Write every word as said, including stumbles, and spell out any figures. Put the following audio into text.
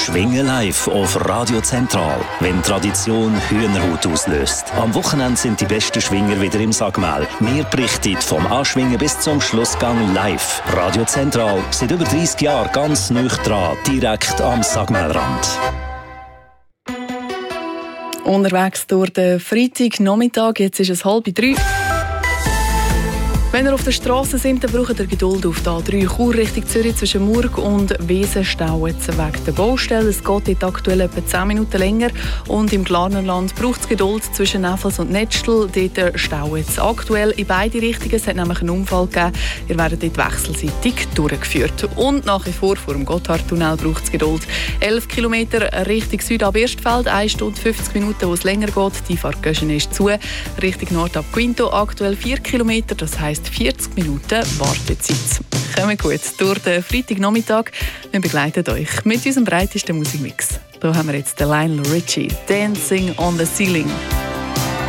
Schwingen live auf Radio Zentral, wenn Tradition Hühnerhaut auslöst. Am Wochenende sind die besten Schwinger wieder im Sagmel. Wir berichten vom Anschwingen bis zum Schlussgang live. Radio Zentral, seit über dreissig Jahren ganz nah dran, direkt am Sagmelrand. Unterwegs durch den Freitagnachmittag, jetzt ist es halb drei. Wenn ihr auf der Straße sind, dann braucht ihr Geduld auf der A drei Chur Richtung Zürich zwischen Murg und Wesen stauen wegen der Baustelle. Es geht dort aktuell etwa zehn Minuten länger und im Glarnerland braucht es Geduld zwischen Neffels und Netzstel. Dort stauen es aktuell in beide Richtungen. Es hat nämlich einen Unfall gegeben. Ihr werdet dort wechselseitig durchgeführt. Und nach wie vor vor dem Gotthardtunnel braucht es Geduld. elf Kilometer Richtung Süd ab Erstfeld, eine Stunde fünfzig Minuten, wo es länger geht. Die Fahrt ist zu. Richtung Nord ab Quinto aktuell vier Kilometer, das heisst vierzig Minuten Wartezeit. Kommt gut durch den Freitagnachmittag. Wir begleiten euch mit unserem breitesten Musikmix. Hier haben wir jetzt den Lionel Richie, Dancing on the Ceiling.